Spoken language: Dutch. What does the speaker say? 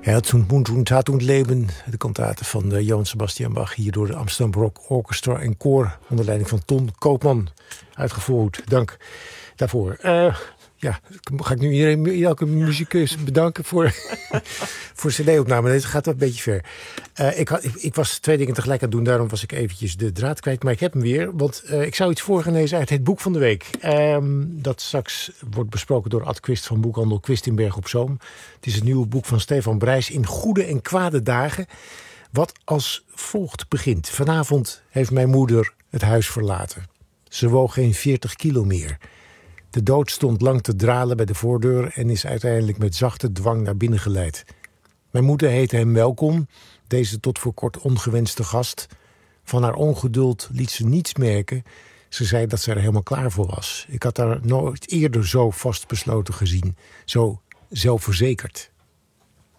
Herzog und Tat und Leben, de kantaten van Johann Sebastian Bach, hier door de Amsterdam Baroque Orchestra en Koor onder leiding van Ton Koopman uitgevoerd. Dank daarvoor. Ga ik nu elke muzikus bedanken voor cd-opname. Deze gaat een beetje ver. Ik was 2 dingen tegelijk aan het doen, daarom was ik eventjes de draad kwijt. Maar ik heb hem weer, want ik zou iets voor gaan lezen uit het boek van de week. Dat straks wordt besproken door Ad Quist van boekhandel Quist in Berg op Zoom. Het is het nieuwe boek van Stefan Brijs, In goede en kwade dagen. Wat als volgt begint. Vanavond heeft mijn moeder het huis verlaten. Ze woog geen 40 kilo meer. De dood stond lang te dralen bij de voordeur en is uiteindelijk met zachte dwang naar binnen geleid. Mijn moeder heette hem welkom, deze tot voor kort ongewenste gast. Van haar ongeduld liet ze niets merken. Ze zei dat ze er helemaal klaar voor was. Ik had haar nooit eerder zo vastbesloten gezien, zo zelfverzekerd.